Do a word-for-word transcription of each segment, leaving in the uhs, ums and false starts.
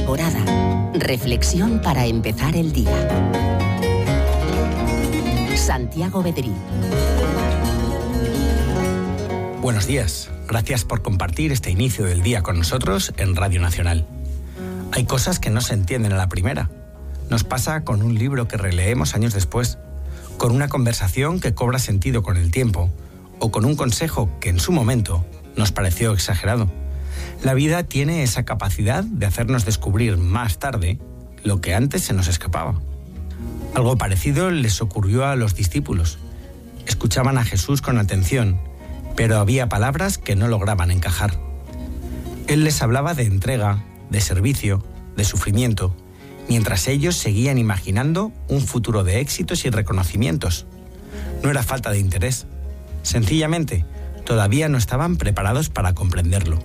Alborada. Reflexión para empezar el día. Santiago Bedrí. Buenos días. Gracias por compartir este inicio del día con nosotros en Radio Nacional. Hay cosas que no se entienden a la primera. Nos pasa con un libro que releemos años después, con una conversación que cobra sentido con el tiempo, o con un consejo que en su momento nos pareció exagerado. La vida tiene esa capacidad de hacernos descubrir más tarde lo que antes se nos escapaba. Algo parecido les ocurrió a los discípulos. Escuchaban a Jesús con atención, pero había palabras que no lograban encajar. Él les hablaba de entrega, de servicio, de sufrimiento, mientras ellos seguían imaginando un futuro de éxitos y reconocimientos. No era falta de interés. Sencillamente, todavía no estaban preparados para comprenderlo.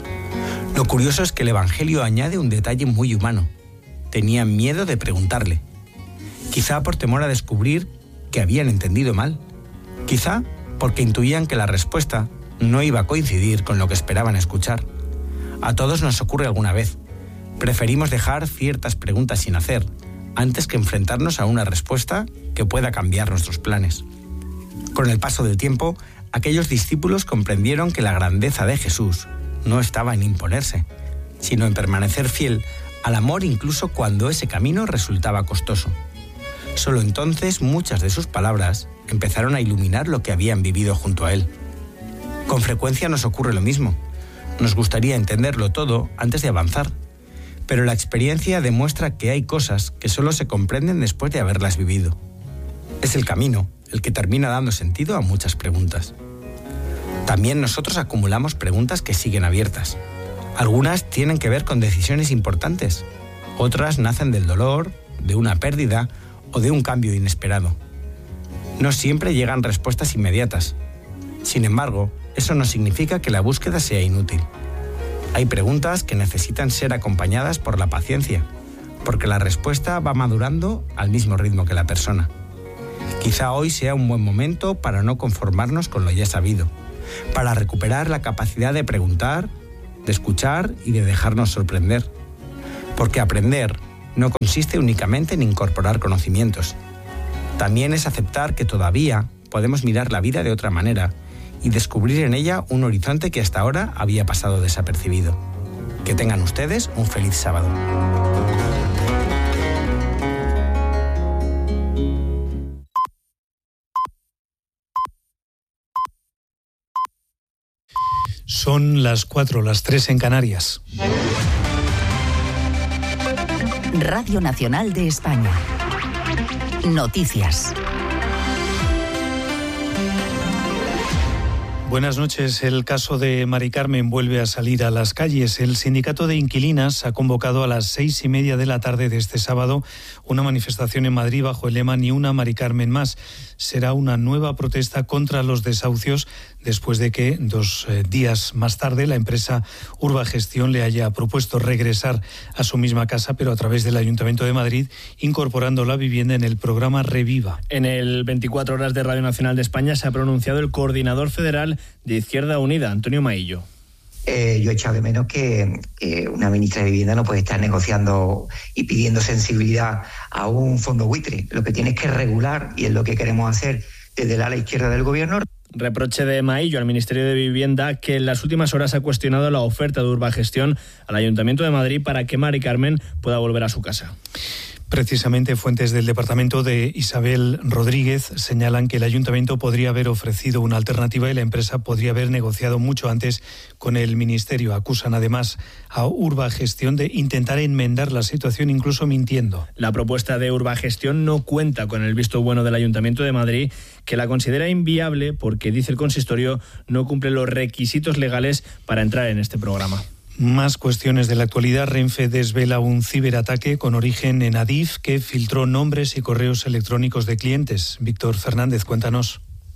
Lo curioso es que el Evangelio añade un detalle muy humano. Tenían miedo de preguntarle. Quizá por temor a descubrir que habían entendido mal. Quizá porque intuían que la respuesta no iba a coincidir con lo que esperaban escuchar. A todos nos ocurre alguna vez. Preferimos dejar ciertas preguntas sin hacer antes que enfrentarnos a una respuesta que pueda cambiar nuestros planes. Con el paso del tiempo, aquellos discípulos comprendieron que la grandeza de Jesús no estaba en imponerse, sino en permanecer fiel al amor incluso cuando ese camino resultaba costoso. Solo entonces muchas de sus palabras empezaron a iluminar lo que habían vivido junto a él. Con frecuencia nos ocurre lo mismo. Nos gustaría entenderlo todo antes de avanzar, pero la experiencia demuestra que hay cosas que solo se comprenden después de haberlas vivido. Es el camino el que termina dando sentido a muchas preguntas. También nosotros acumulamos preguntas que siguen abiertas. Algunas tienen que ver con decisiones importantes, otras nacen del dolor, de una pérdida o de un cambio inesperado. No siempre llegan respuestas inmediatas. Sin embargo, eso no significa que la búsqueda sea inútil. Hay preguntas que necesitan ser acompañadas por la paciencia, porque la respuesta va madurando al mismo ritmo que la persona. Quizá hoy sea un buen momento para no conformarnos con lo ya sabido, para recuperar la capacidad de preguntar, de escuchar y de dejarnos sorprender. Porque aprender no consiste únicamente en incorporar conocimientos. También es aceptar que todavía podemos mirar la vida de otra manera y descubrir en ella un horizonte que hasta ahora había pasado desapercibido. Que tengan ustedes un feliz sábado. Son las cuatro, las tres en Canarias. Radio Nacional de España. Noticias. Buenas noches. El caso de Mari Carmen vuelve a salir a las calles. El sindicato de inquilinas ha convocado a las seis y media de la tarde de este sábado una manifestación en Madrid bajo el lema Ni una Mari Carmen más. Será una nueva protesta contra los desahucios después de que dos eh, días más tarde la empresa Urbagestión le haya propuesto regresar a su misma casa, pero a través del Ayuntamiento de Madrid, incorporando la vivienda en el programa Reviva. En el veinticuatro horas de Radio Nacional de España se ha pronunciado el coordinador federal de Izquierda Unida, Antonio Maillo. Eh, yo he echado de menos que, que una ministra de Vivienda no puede estar negociando y pidiendo sensibilidad a un fondo buitre. Lo que tiene es que regular, y es lo que queremos hacer desde la ala izquierda del gobierno. Reproche de Maillo al Ministerio de Vivienda, que en las últimas horas ha cuestionado la oferta de Urbagestión al Ayuntamiento de Madrid para que Mari Carmen pueda volver a su casa. Precisamente fuentes del departamento de Isabel Rodríguez señalan que el ayuntamiento podría haber ofrecido una alternativa y la empresa podría haber negociado mucho antes con el ministerio. Acusan además a Urbagestión de intentar enmendar la situación incluso mintiendo. La propuesta de Urbagestión no cuenta con el visto bueno del Ayuntamiento de Madrid, que la considera inviable porque, dice el consistorio, no cumple los requisitos legales para entrar en este programa. Más cuestiones de la actualidad. Renfe desvela un ciberataque con origen en Adif que filtró nombres y correos electrónicos de clientes. Víctor Fernández, cuéntanos.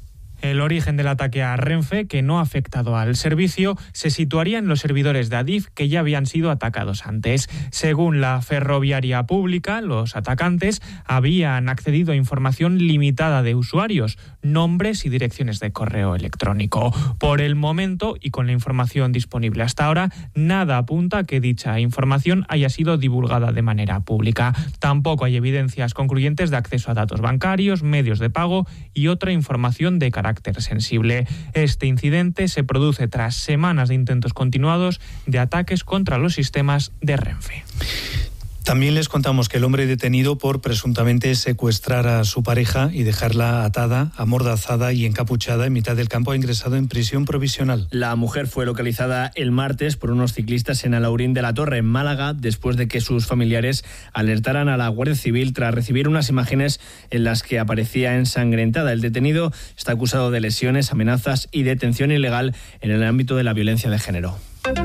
El origen del ataque a Renfe, que no ha afectado al servicio, se situaría en los servidores de Adif que ya habían sido atacados antes. Según la ferroviaria pública, los atacantes habían accedido a información limitada de usuarios, nombres y direcciones de correo electrónico. Por el momento, y con la información disponible hasta ahora, nada apunta a que dicha información haya sido divulgada de manera pública. Tampoco hay evidencias concluyentes de acceso a datos bancarios, medios de pago y otra información de carácter sensible. Este incidente se produce tras semanas de intentos continuados de ataques contra los sistemas de Renfe. También les contamos que el hombre detenido por presuntamente secuestrar a su pareja y dejarla atada, amordazada y encapuchada en mitad del campo ha ingresado en prisión provisional. La mujer fue localizada el martes por unos ciclistas en Alaurín de la Torre, en Málaga, después de que sus familiares alertaran a la Guardia Civil tras recibir unas imágenes en las que aparecía ensangrentada. El detenido está acusado de lesiones, amenazas y detención ilegal en el ámbito de la violencia de género.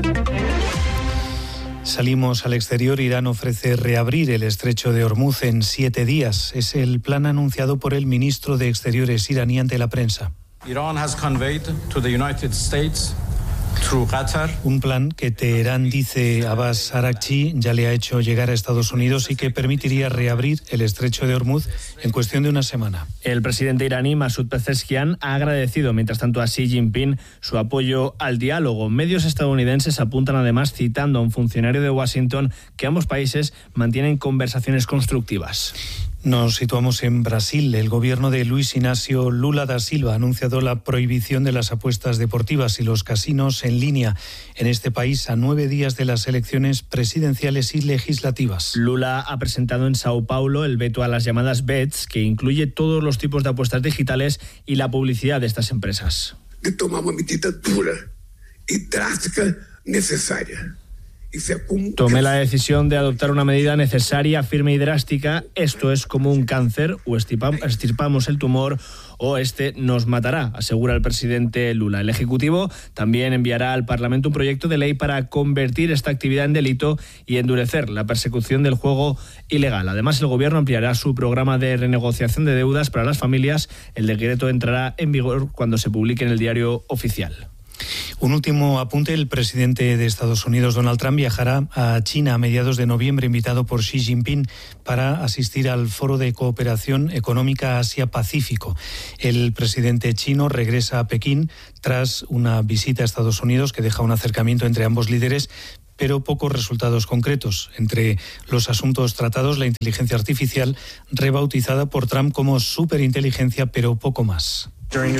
Salimos al exterior. Irán ofrece reabrir el estrecho de Hormuz en siete días. Es el plan anunciado por el ministro de Exteriores iraní ante la prensa. Iran has conveyed to the United States through Qatar. Un plan que Teherán, dice Abbas Araghchi, ya le ha hecho llegar a Estados Unidos y que permitiría reabrir el estrecho de Hormuz en cuestión de una semana. El presidente iraní Masoud Pezeshkian ha agradecido, mientras tanto, a Xi Jinping su apoyo al diálogo. Medios estadounidenses apuntan además, citando a un funcionario de Washington, que ambos países mantienen conversaciones constructivas. Nos situamos en Brasil. El gobierno de Luis Inácio Lula da Silva ha anunciado la prohibición de las apuestas deportivas y los casinos en línea en este país a nueve días de las elecciones presidenciales y legislativas. Lula ha presentado en Sao Paulo el veto a las llamadas bets, que incluye todos los tipos de apuestas digitales y la publicidad de estas empresas. De tomar una medida dura y drástica necesaria. Tomé la decisión de adoptar una medida necesaria, firme y drástica. Esto es como un cáncer, o extirpamos el tumor o este nos matará, asegura el presidente Lula. El Ejecutivo también enviará al Parlamento un proyecto de ley para convertir esta actividad en delito y endurecer la persecución del juego ilegal. Además, el Gobierno ampliará su programa de renegociación de deudas para las familias. El decreto entrará en vigor cuando se publique en el Diario Oficial. Un último apunte. El presidente de Estados Unidos, Donald Trump, viajará a China a mediados de noviembre, invitado por Xi Jinping para asistir al Foro de Cooperación Económica Asia-Pacífico. El presidente chino regresa a Pekín tras una visita a Estados Unidos que deja un acercamiento entre ambos líderes, pero pocos resultados concretos. Entre los asuntos tratados, la inteligencia artificial, rebautizada por Trump como superinteligencia, pero poco más.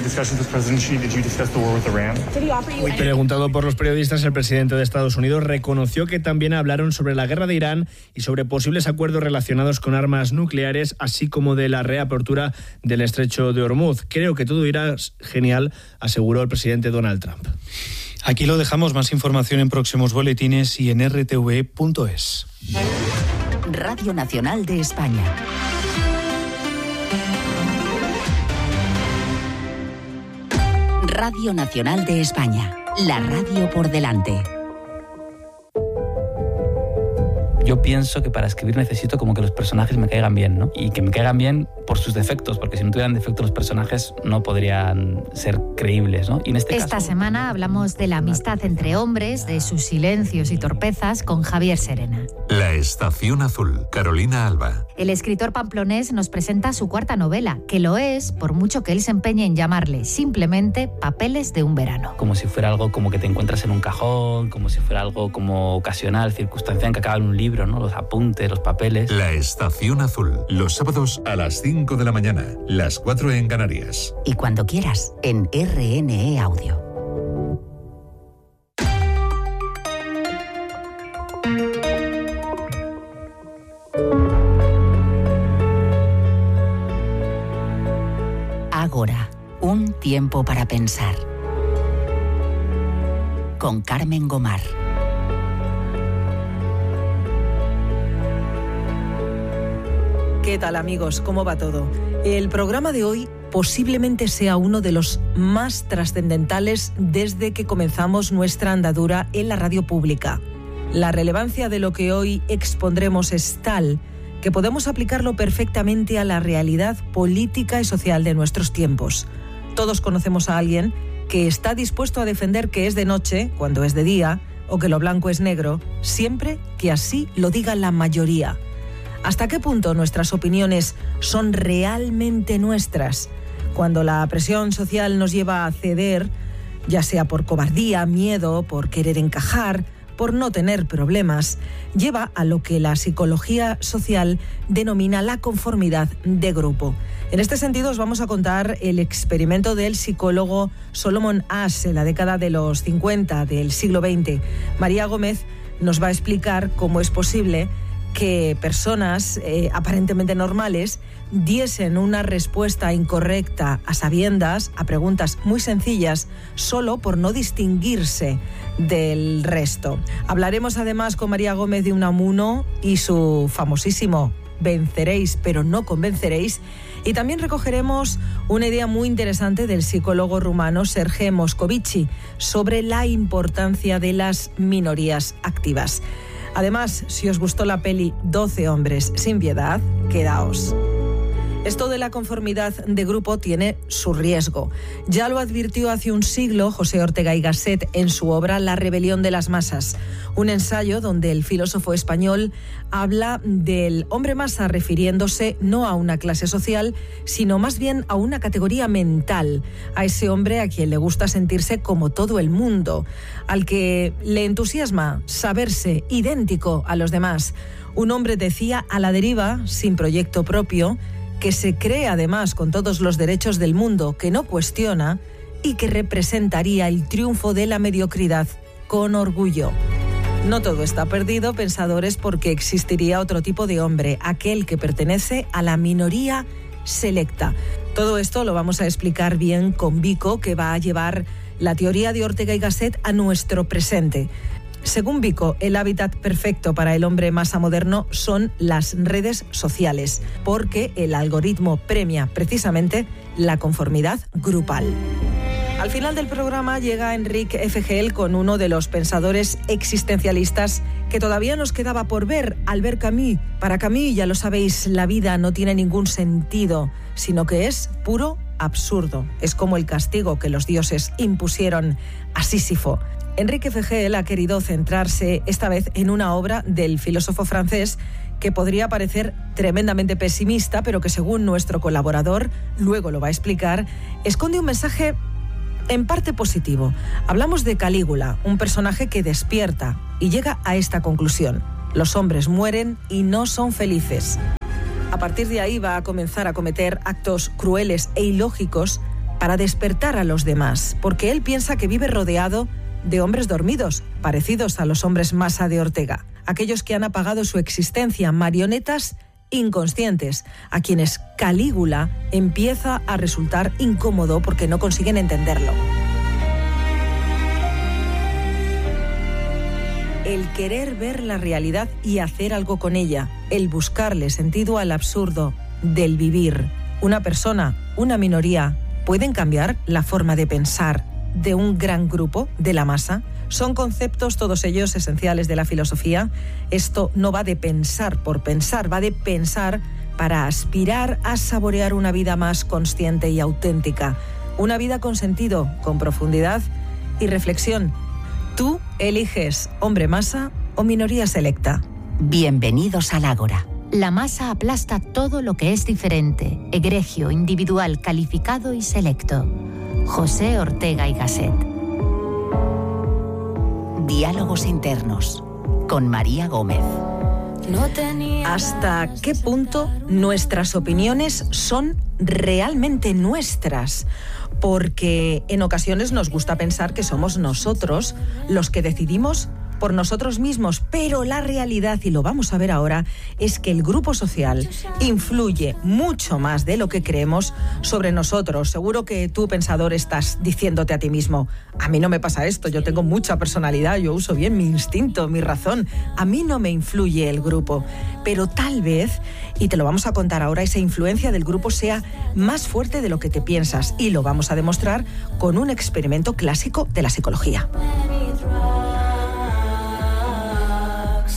Preguntado por los periodistas, el presidente de Estados Unidos reconoció que también hablaron sobre la guerra de Irán y sobre posibles acuerdos relacionados con armas nucleares, así como de la reapertura del estrecho de Hormuz. Creo que todo irá genial, aseguró el presidente Donald Trump. Aquí lo dejamos. Más información en próximos boletines y en r t v punto es. Radio Nacional de España. Radio Nacional de España, la radio por delante. Yo pienso que para escribir necesito como que los personajes me caigan bien, ¿no? Y que me caigan bien por sus defectos, porque si no tuvieran defectos los personajes no podrían ser creíbles, ¿no? Y en este Esta caso, semana hablamos de la amistad entre hombres, de sus silencios y torpezas, con Javier Serena. La Estación Azul, Carolina Alba. El escritor pamplonés nos presenta su cuarta novela, que lo es por mucho que él se empeñe en llamarle simplemente Papeles de un verano. como si fuera algo como que te encuentras en un cajón, como si fuera algo como ocasional, circunstancial, que acaba en un libro, ¿no? Los apuntes, los papeles. La Estación Azul, los sábados a las cinco de la mañana, las cuatro en Canarias. Y cuando quieras, en R N E Audio. Ágora, un tiempo para pensar. Con Carmen Gomar. ¿Qué tal, amigos? ¿Cómo va todo? El programa de hoy posiblemente sea uno de los más trascendentales desde que comenzamos nuestra andadura en la radio pública. La relevancia de lo que hoy expondremos es tal que podemos aplicarlo perfectamente a la realidad política y social de nuestros tiempos. Todos conocemos a alguien que está dispuesto a defender que es de noche cuando es de día, o que lo blanco es negro, siempre que así lo diga la mayoría. ¿Hasta qué punto nuestras opiniones son realmente nuestras? Cuando la presión social nos lleva a ceder, ya sea por cobardía, miedo, por querer encajar, por no tener problemas, lleva a lo que la psicología social denomina la conformidad de grupo. En este sentido, os vamos a contar el experimento del psicólogo Solomon Asch en la década de los cincuenta del siglo veinte. María Gómez nos va a explicar cómo es posible que personas eh, aparentemente normales diesen una respuesta incorrecta a sabiendas a preguntas muy sencillas solo por no distinguirse del resto. Hablaremos además con María Gómez de Unamuno y su famosísimo venceréis pero no convenceréis, y también recogeremos una idea muy interesante del psicólogo rumano Serge Moscovici sobre la importancia de las minorías activas. Además, si os gustó la peli doce hombres sin piedad, quedaos. Esto de la conformidad de grupo tiene su riesgo. Ya lo advirtió hace un siglo José Ortega y Gasset en su obra La rebelión de las masas, un ensayo donde el filósofo español habla del hombre masa refiriéndose no a una clase social, sino más bien a una categoría mental, a ese hombre a quien le gusta sentirse como todo el mundo, al que le entusiasma saberse idéntico a los demás. Un hombre, decía, a la deriva, sin proyecto propio, que se cree además con todos los derechos del mundo, que no cuestiona y que representaría el triunfo de la mediocridad con orgullo. No todo está perdido, pensadores, porque existiría otro tipo de hombre, aquel que pertenece a la minoría selecta. Todo esto lo vamos a explicar bien con Vico, que va a llevar la teoría de Ortega y Gasset a nuestro presente. Según Vico, el hábitat perfecto para el hombre masa moderno son las redes sociales, porque el algoritmo premia precisamente la conformidad grupal. Al final del programa llega Enrique F G L con uno de los pensadores existencialistas que todavía nos quedaba por ver, Albert Camus. Para Camus, ya lo sabéis, la vida no tiene ningún sentido, sino que es puro absurdo. Es como el castigo que los dioses impusieron a Sísifo. Enrique F G L ha querido centrarse esta vez en una obra del filósofo francés que podría parecer tremendamente pesimista, pero que según nuestro colaborador, luego lo va a explicar, esconde un mensaje en parte positivo. Hablamos de Calígula, un personaje que despierta y llega a esta conclusión: los hombres mueren y no son felices. A partir de ahí va a comenzar a cometer actos crueles e ilógicos para despertar a los demás, porque él piensa que vive rodeado de hombres dormidos, parecidos a los hombres masa de Ortega, aquellos que han apagado su existencia, marionetas inconscientes, a quienes Calígula empieza a resultar incómodo porque no consiguen entenderlo. El querer ver la realidad y hacer algo con ella, el buscarle sentido al absurdo del vivir. Una persona, una minoría, pueden cambiar la forma de pensar de un gran grupo, de la masa. Son conceptos, todos ellos esenciales de la filosofía. Esto no va de pensar por pensar, va de pensar para aspirar a saborear una vida más consciente y auténtica. Una vida con sentido, con profundidad y reflexión. Tú eliges hombre masa o minoría selecta. Bienvenidos al Ágora. La masa aplasta todo lo que es diferente, egregio, individual, calificado y selecto. José Ortega y Gasset. Diálogos internos con María Gómez. ¿Hasta qué punto nuestras opiniones son realmente nuestras? Porque en ocasiones nos gusta pensar que somos nosotros los que decidimos por nosotros mismos, pero la realidad, y lo vamos a ver ahora, es que el grupo social influye mucho más de lo que creemos sobre nosotros. Seguro que tú, pensador, estás diciéndote a ti mismo: a mí no me pasa esto, yo tengo mucha personalidad, yo uso bien mi instinto, mi razón, a mí no me influye el grupo. Pero tal vez, y te lo vamos a contar ahora, esa influencia del grupo sea más fuerte de lo que te piensas, y lo vamos a demostrar con un experimento clásico de la psicología.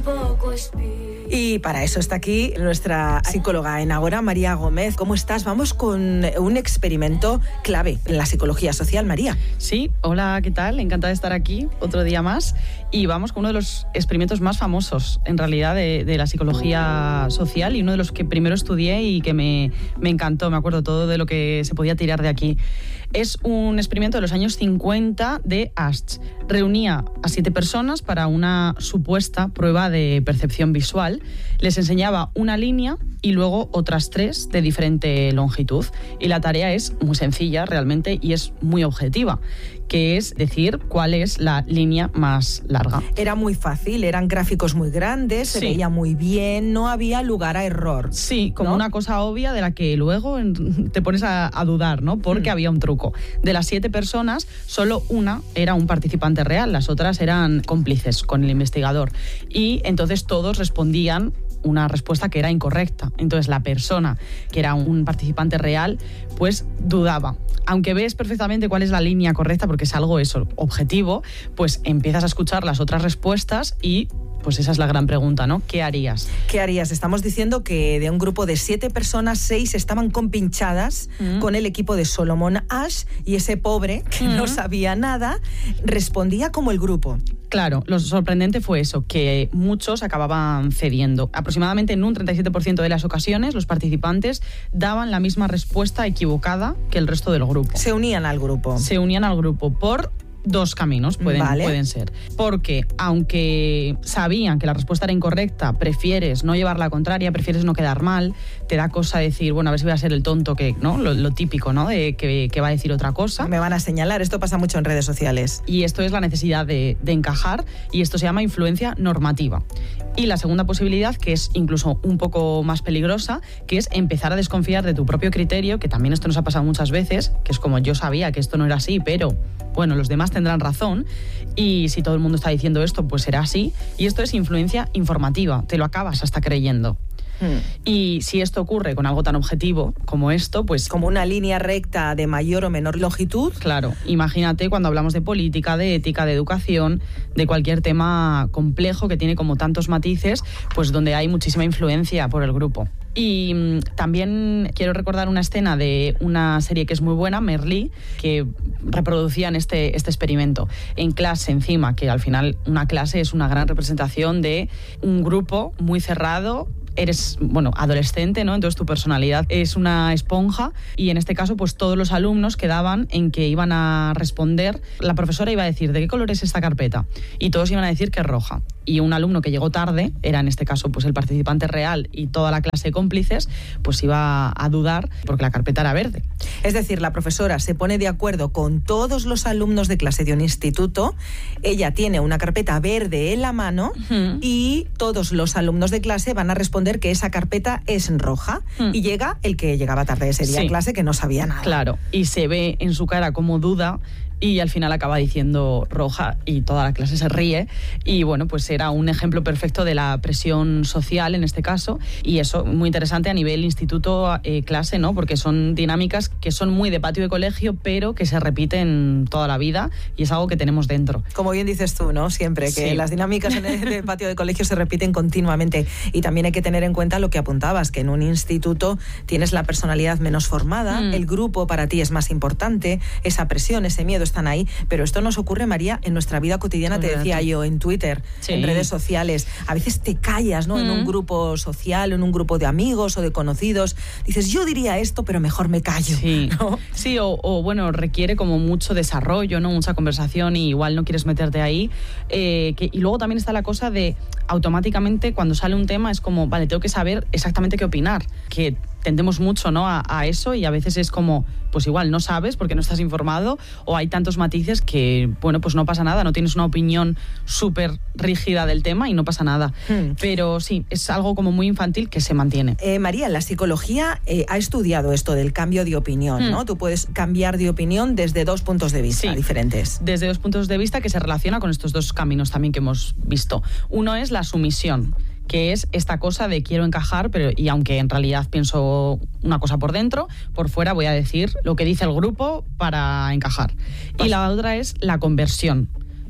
poco espíritu. Y para eso está aquí nuestra psicóloga en Agora, María Gómez. ¿Cómo estás? Vamos con un experimento clave en la psicología social, María. Sí, hola, ¿qué tal? Encantada de estar aquí otro día más. Y vamos con uno de los experimentos más famosos, en realidad, de, de la psicología social y uno de los que primero estudié y que me, me encantó. Me acuerdo todo de lo que se podía tirar de aquí. Es un experimento de los años cincuenta de Asch. Reunía a siete personas para una supuesta prueba de percepción visual. Les enseñaba una línea y luego otras tres de diferente longitud. Y la tarea es muy sencilla realmente y es muy objetiva, que es decir cuál es la línea más larga. Era muy fácil, eran gráficos muy grandes, se sí. veía muy bien, no había lugar a error. Sí, como ¿no? una cosa obvia de la que luego te pones a, a dudar, ¿no? Porque mm. había un truco. De las siete personas, solo una era un participante real, las otras eran cómplices con el investigador. Y entonces todos respondían una respuesta que era incorrecta. Entonces la persona que era un participante real, pues dudaba. Aunque ves perfectamente cuál es la línea correcta, porque es algo eso, objetivo, pues empiezas a escuchar las otras respuestas y pues esa es la gran pregunta, ¿no? ¿Qué harías? ¿Qué harías? Estamos diciendo que de un grupo de siete personas, seis estaban compinchadas mm. con el equipo de Solomon Asch y ese pobre, que mm. no sabía nada, respondía como el grupo. Claro, lo sorprendente fue eso, que muchos acababan cediendo. Aproximadamente en un treinta y siete por ciento de las ocasiones, los participantes daban la misma respuesta equivocada que el resto del grupo. Se unían al grupo. Se unían al grupo por dos caminos pueden, vale. pueden ser. Porque aunque sabían que la respuesta era incorrecta, prefieres no llevar la contraria, prefieres no quedar mal, te da cosa decir, bueno, a ver si voy a ser el tonto, que no lo, lo típico, ¿no? De que, que va a decir otra cosa. Me van a señalar, esto pasa mucho en redes sociales. Y esto es la necesidad de, de encajar, y esto se llama influencia normativa. Y la segunda posibilidad, que es incluso un poco más peligrosa, que es empezar a desconfiar de tu propio criterio, que también esto nos ha pasado muchas veces, que es como yo sabía que esto no era así, pero bueno, los demás tendrán razón, y si todo el mundo está diciendo esto, pues será así. Y esto es influencia informativa, te lo acabas hasta creyendo. Hmm. Y si esto ocurre con algo tan objetivo como esto, pues... Como una línea recta de mayor o menor longitud. Claro, imagínate cuando hablamos de política, de ética, de educación, de cualquier tema complejo que tiene como tantos matices, pues donde hay muchísima influencia por el grupo. Y mmm, también quiero recordar una escena de una serie que es muy buena, Merlí, que reproducían este, este experimento en clase encima, que al final una clase es una gran representación de un grupo muy cerrado. Eres, bueno, adolescente, ¿no? Entonces tu personalidad es una esponja y en este caso pues todos los alumnos quedaban en que iban a responder, la profesora iba a decir ¿de qué color es esta carpeta? Y todos iban a decir que es roja. Y un alumno que llegó tarde, era en este caso pues el participante real y toda la clase de cómplices, pues iba a dudar porque la carpeta era verde. Es decir, la profesora se pone de acuerdo con todos los alumnos de clase de un instituto, ella tiene una carpeta verde en la mano uh-huh. y todos los alumnos de clase van a responder que esa carpeta es roja uh-huh. y llega el que llegaba tarde ese día sí. a clase que no sabía nada. Claro, y se ve en su cara como duda y al final acaba diciendo roja y toda la clase se ríe y bueno, pues era un ejemplo perfecto de la presión social en este caso y eso muy interesante a nivel instituto eh, clase, ¿no? Porque son dinámicas que son muy de patio de colegio pero que se repiten toda la vida y es algo que tenemos dentro. Como bien dices tú, ¿no? Siempre que sí. las dinámicas en el patio de colegio se repiten continuamente y también hay que tener en cuenta lo que apuntabas, que en un instituto tienes la personalidad menos formada, mm. el grupo para ti es más importante, esa presión, ese miedo están ahí, pero esto nos ocurre, María, en nuestra vida cotidiana, Correcto. Te decía yo, en Twitter, sí. en redes sociales. A veces te callas, ¿no? Mm. En un grupo social, en un grupo de amigos o de conocidos. Dices, yo diría esto, pero mejor me callo. Sí, ¿no? sí o, o bueno, requiere como mucho desarrollo, ¿no? Mucha conversación y igual no quieres meterte ahí. Eh, que, y luego también está la cosa de automáticamente cuando sale un tema es como, vale, tengo que saber exactamente qué opinar, que tendemos mucho, ¿no? a, a eso y a veces es como, pues igual no sabes porque no estás informado o hay tantos matices que, bueno, pues no pasa nada, no tienes una opinión súper rígida del tema y no pasa nada. Hmm. Pero sí, es algo como muy infantil que se mantiene. Eh, María, la psicología eh, ha estudiado esto del cambio de opinión, hmm. ¿no? Tú puedes cambiar de opinión desde dos puntos de vista sí, diferentes. Desde dos puntos de vista que se relaciona con estos dos caminos también que hemos visto. Uno es la sumisión, que es esta cosa de quiero encajar, pero y aunque en realidad pienso una cosa por dentro, por fuera voy a decir lo que dice el grupo para encajar. Pues, y la otra es la conversión,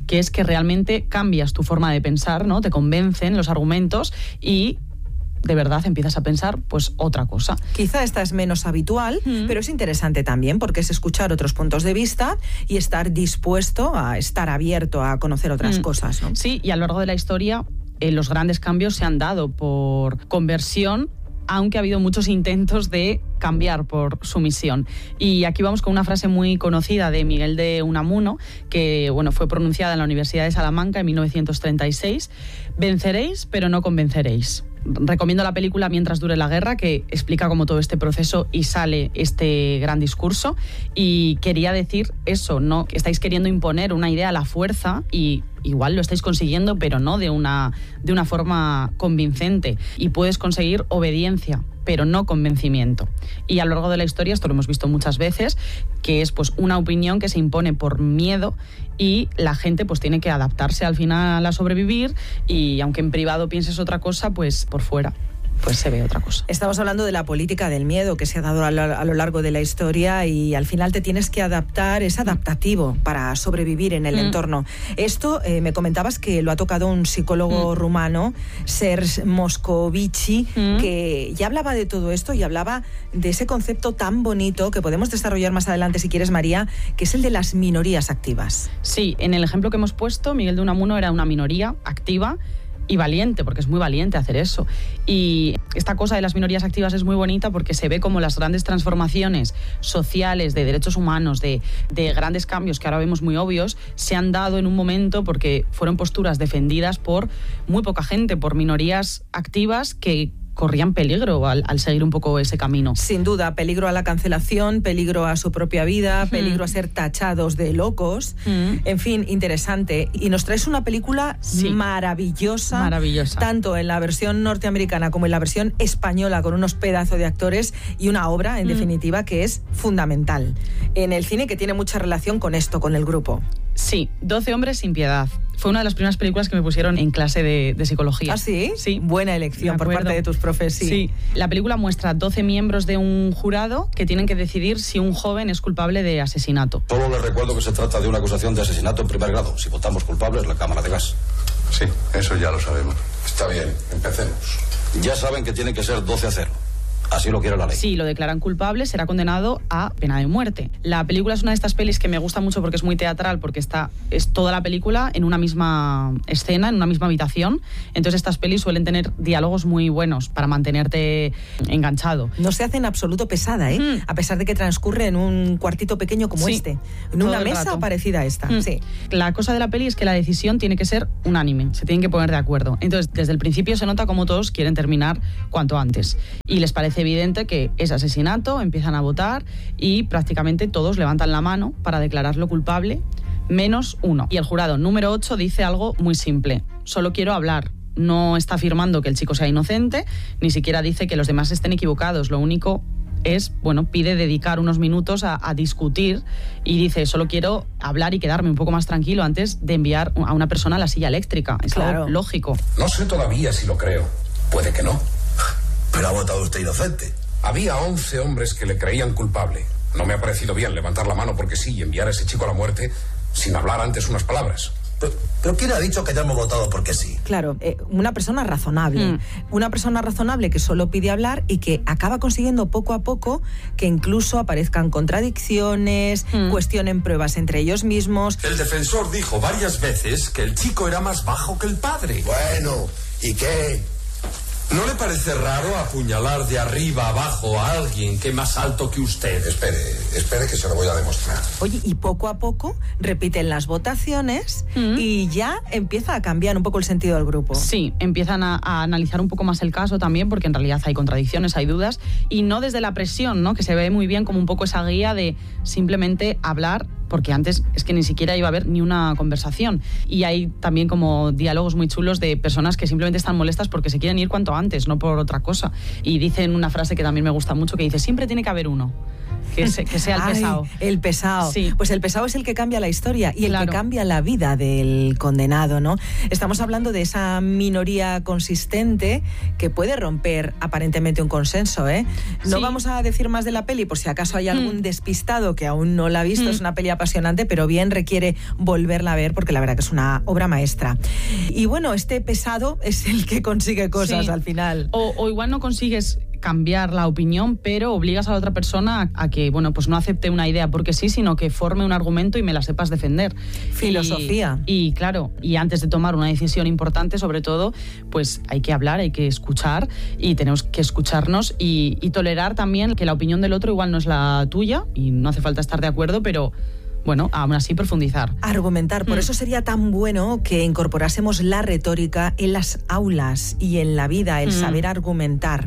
que es que realmente cambias tu forma de pensar, ¿no? Te convencen los argumentos y de verdad empiezas a pensar pues otra cosa. Quizá esta es menos habitual, mm. pero es interesante también porque es escuchar otros puntos de vista y estar dispuesto a estar abierto a conocer otras mm. cosas, ¿no? Sí, y a lo largo de la historia eh, los grandes cambios se han dado por conversión, aunque ha habido muchos intentos de cambiar por sumisión. Y aquí vamos con una frase muy conocida de Miguel de Unamuno, que bueno, fue pronunciada en la Universidad de Salamanca en mil novecientos treinta y seis. Venceréis, pero no convenceréis. Recomiendo la película Mientras dure la guerra, que explica cómo todo este proceso y sale este gran discurso. Y quería decir eso, ¿no? Que estáis queriendo imponer una idea a la fuerza y igual lo estáis consiguiendo, pero no de una, de una forma convincente. Y puedes conseguir obediencia, pero no convencimiento. Y a lo largo de la historia, esto lo hemos visto muchas veces, que es pues una opinión que se impone por miedo y la gente pues tiene que adaptarse al final a sobrevivir, y aunque en privado pienses otra cosa, pues por fuera pues se ve otra cosa. Estamos hablando de la política del miedo que se ha dado a lo, a lo largo de la historia, y al final te tienes que adaptar, es adaptativo para sobrevivir en el mm. entorno. Esto, eh, me comentabas que lo ha tocado un psicólogo mm. rumano, Serge Moscovici, mm. que ya hablaba de todo esto y hablaba de ese concepto tan bonito que podemos desarrollar más adelante si quieres, María, que es el de las minorías activas. Sí, en el ejemplo que hemos puesto, Miguel de Unamuno era una minoría activa y valiente, porque es muy valiente hacer eso. Y esta cosa de las minorías activas es muy bonita porque se ve como las grandes transformaciones sociales, de derechos humanos, de, de grandes cambios que ahora vemos muy obvios, se han dado en un momento porque fueron posturas defendidas por muy poca gente, por minorías activas que corrían peligro al, al seguir un poco ese camino. Sin duda, peligro a la cancelación, peligro a su propia vida, peligro mm. a ser tachados de locos. Mm. En fin, interesante. Y nos traes una película sí. maravillosa, maravillosa, tanto en la versión norteamericana como en la versión española, con unos pedazos de actores y una obra, en mm. definitiva, que es fundamental en el cine, que tiene mucha relación con esto, con el grupo. Sí, doce hombres sin piedad. Fue una de las primeras películas que me pusieron en clase de, de psicología. ¿Ah, sí? Sí. Buena elección por parte de tus profes, sí. Sí. La película muestra doce miembros de un jurado que tienen que decidir si un joven es culpable de asesinato. Solo les recuerdo que se trata de una acusación de asesinato en primer grado. Si votamos culpables, la cámara de gas. Sí, eso ya lo sabemos. Está bien, empecemos. Ya saben que tiene que ser doce a cero. Así lo quiere la ley. Si lo declaran culpable, será condenado a pena de muerte. La película es una de estas pelis que me gusta mucho porque es muy teatral, porque está, es toda la película en una misma escena, en una misma habitación. Entonces estas pelis suelen tener diálogos muy buenos para mantenerte enganchado. No se hace en absoluto pesada, ¿eh? Mm. A pesar de que transcurre en un cuartito pequeño como sí, este. En una mesa rato. parecida a esta. Mm. Sí. La cosa de la peli es que la decisión tiene que ser unánime. Se tienen que poner de acuerdo. Entonces, desde el principio se nota como todos quieren terminar cuanto antes. Y les parece evidente que es asesinato, empiezan a votar y prácticamente todos levantan la mano para declararlo culpable, menos uno. Y el jurado número ocho dice algo muy simple: solo quiero hablar. No está afirmando que el chico sea inocente, ni siquiera dice que los demás estén equivocados. Lo único es, bueno, pide dedicar unos minutos a, a discutir y dice: solo quiero hablar y quedarme un poco más tranquilo antes de enviar a una persona a la silla eléctrica. Es claro. algo lógico. No sé todavía si lo creo. Puede que no. Pero ha votado usted inocente. Había once hombres que le creían culpable. No me ha parecido bien levantar la mano porque sí y enviar a ese chico a la muerte sin hablar antes unas palabras. Pero, pero ¿quién ha dicho que ya hemos votado porque sí? Claro, eh, una persona razonable. Mm. Una persona razonable que solo pide hablar y que acaba consiguiendo poco a poco que incluso aparezcan contradicciones, mm. cuestionen pruebas entre ellos mismos. El defensor dijo varias veces que el chico era más bajo que el padre. Bueno, ¿y qué? ¿No le parece raro apuñalar de arriba abajo a alguien que es más alto que usted? Espere, espere que se lo voy a demostrar. Oye, y poco a poco repiten las votaciones mm. y ya empieza a cambiar un poco el sentido del grupo. Sí, empiezan a, a analizar un poco más el caso también, porque en realidad hay contradicciones, hay dudas, y no desde la presión, ¿no? Que se ve muy bien como un poco esa guía de simplemente hablar, porque antes es que ni siquiera iba a haber ni una conversación. Y hay también como diálogos muy chulos de personas que simplemente están molestas porque se quieren ir cuanto antes, no por otra cosa. Y dicen una frase que también me gusta mucho, que dice: siempre tiene que haber uno. Que, se, que sea el Ay, pesado. El pesado. Sí. Pues el pesado es el que cambia la historia y el claro. que cambia la vida del condenado, ¿no? Estamos hablando de esa minoría consistente que puede romper aparentemente un consenso, ¿eh? No sí. vamos a decir más de la peli por si acaso hay algún mm. despistado que aún no la ha visto. Mm. Es una peli a apasionante, pero bien requiere volverla a ver porque la verdad que es una obra maestra. Y bueno, este pesado es el que consigue cosas sí. al final. O, o igual no consigues cambiar la opinión, pero obligas a la otra persona a, a que, bueno, pues no acepte una idea porque sí, sino que forme un argumento y me la sepas defender. Filosofía. Y, y claro, y antes de tomar una decisión importante, sobre todo, pues hay que hablar, hay que escuchar y tenemos que escucharnos y, y tolerar también que la opinión del otro igual no es la tuya y no hace falta estar de acuerdo, pero bueno, aún así profundizar. Argumentar. Por mm. eso sería tan bueno que incorporásemos la retórica en las aulas y en la vida, el mm. saber argumentar.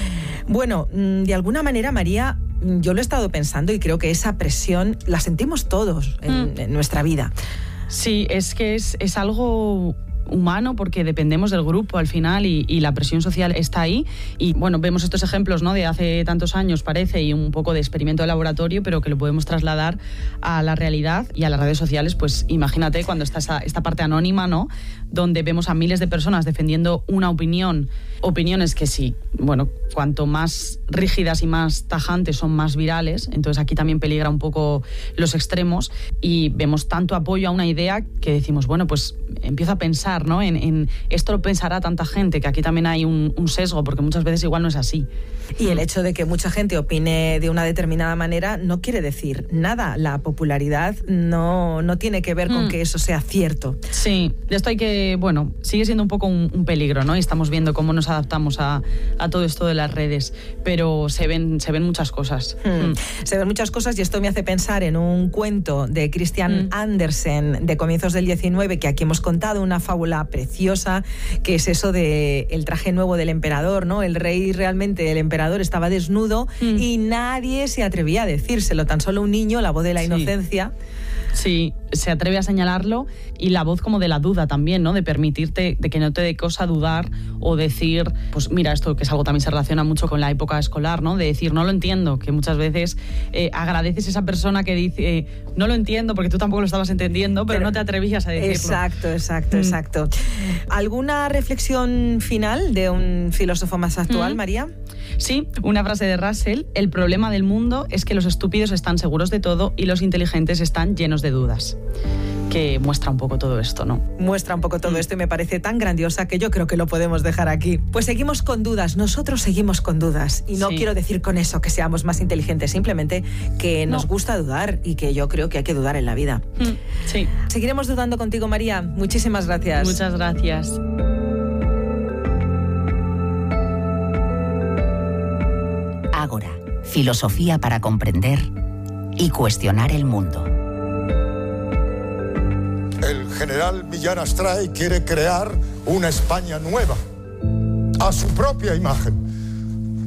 Bueno, de alguna manera, María, yo lo he estado pensando y creo que esa presión la sentimos todos en, mm. en nuestra vida. Sí, es que es, es algo humano porque dependemos del grupo al final y, y la presión social está ahí y bueno, vemos estos ejemplos, ¿no?, de hace tantos años parece y un poco de experimento de laboratorio, pero que lo podemos trasladar a la realidad y a las redes sociales. Pues imagínate cuando está esa, esta parte anónima, ¿no?, donde vemos a miles de personas defendiendo una opinión, opiniones que sí, bueno, cuanto más rígidas y más tajantes son más virales, entonces aquí también peligra un poco los extremos y vemos tanto apoyo a una idea que decimos, bueno, pues empiezo a pensar, ¿no?, en, en esto lo pensará tanta gente, que aquí también hay un, un sesgo, porque muchas veces igual no es así. Y el hecho de que mucha gente opine de una determinada manera no quiere decir nada. La popularidad no, no tiene que ver con mm. que eso sea cierto. Sí, de esto hay que, bueno, sigue siendo un poco un, un peligro, ¿no? Y estamos viendo cómo nos adaptamos a, a todo esto de las redes, pero se ven, se ven muchas cosas. Mm. Mm. Se ven muchas cosas y esto me hace pensar en un cuento de Christian mm. Andersen de comienzos del diecinueve, que aquí hemos contado, una fábula preciosa, que es eso de el traje nuevo del emperador, ¿no? El rey realmente, el emperador estaba desnudo mm. y nadie se atrevía a decírselo, tan solo un niño, la voz de la sí. inocencia. Sí, se atreve a señalarlo y la voz como de la duda también, ¿no? De permitirte, de que no te dé cosa dudar o decir, pues mira, esto que es algo también se relaciona mucho con la época escolar, ¿no? De decir, no lo entiendo, que muchas veces eh, agradeces a esa persona que dice, eh, no lo entiendo porque tú tampoco lo estabas entendiendo, pero, pero no te atrevías a decirlo. Exacto, exacto, mm. exacto. ¿Alguna reflexión final de un filósofo más actual, mm. María? Sí, una frase de Russell: el problema del mundo es que los estúpidos están seguros de todo y los inteligentes están llenos de dudas. Que muestra un poco todo esto, ¿no? Muestra un poco todo mm. esto y me parece tan grandiosa que yo creo que lo podemos dejar aquí. Pues seguimos con dudas, nosotros seguimos con dudas y no sí. quiero decir con eso que seamos más inteligentes, simplemente que nos no. gusta dudar y que yo creo que hay que dudar en la vida. Mm. Sí. Seguiremos dudando contigo, María. Muchísimas gracias. Muchas gracias. Ágora, filosofía para comprender y cuestionar el mundo. El general Millán Astray quiere crear una España nueva, a su propia imagen.